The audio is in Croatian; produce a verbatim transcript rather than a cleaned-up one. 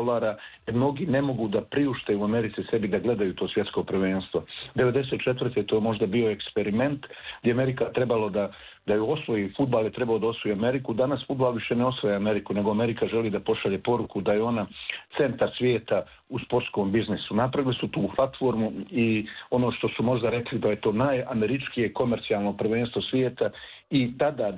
dolara, jer mnogi ne mogu da priušte u Americi sebi da gledaju to svjetsko prvenstvo. devedeset četvrte to je možda bio eksperiment gdje Amerika trebalo da, da ju osvoji, fudbal je trebao da osvoji Ameriku. Danas fudbal više ne osvoja Ameriku, nego Amerika želi da pošalje poruku da je ona centar svijeta u sportskom biznisu. Napravili su tu platformu i ono što su možda rekli da je to najameričkije komercijalno prvenstvo svijeta i tada